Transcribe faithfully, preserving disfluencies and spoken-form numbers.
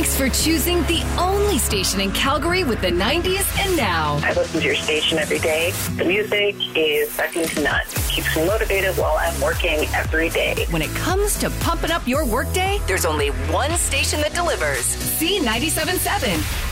Thanks for choosing the only station in Calgary with the nineties and now. I listen to your station every day. The music is second to none. Keeps me motivated while I'm working every day. When it comes to pumping up your workday, there's only one station that delivers. C ninety-seven point seven.